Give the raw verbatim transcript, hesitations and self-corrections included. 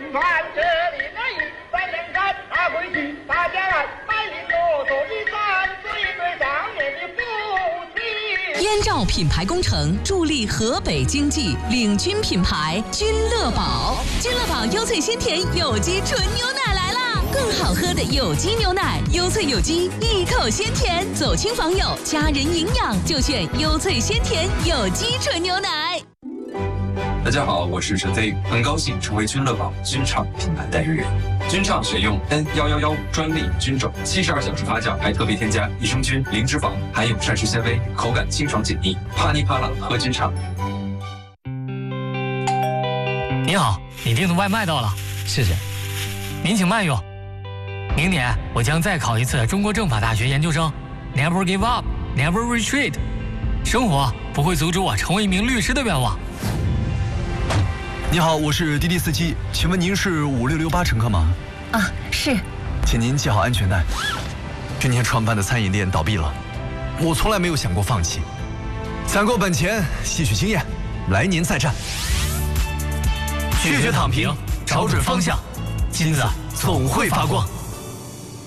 传这里人三两山拿回去，大家按百里多多一三，对对上面的夫妻。 燕赵品牌工程助力河北经济，领军品牌君乐宝。君乐宝优萃鲜甜有机纯牛奶来啦！更好喝的有机牛奶，优萃有机，一口鲜甜。走亲访友，家人营养就选优萃鲜甜有机纯牛奶。 大家好，我是陈飞，很高兴成为君乐宝君畅品牌代言人。君畅选用 N 一一一专利菌种，七十二小时发酵，还特别添加益生菌、零脂肪，含有膳食纤维，口感清爽解腻，啪哩啪啦喝君畅。 你好，你订的外卖到了，谢谢。您请慢用。明年我将再考一次中国政法大学研究生 ，Never give up, never retreat。生活不会阻止我成为一名律师的愿望。 你好，我是滴滴司机，请问您是五六六八乘客吗？ 啊，是。 请您系好安全带。今天创办的餐饮店倒闭了，我从来没有想过放弃。攒够本钱，吸取经验，来年再战。 拒绝躺平，找准方向，金子总会发光。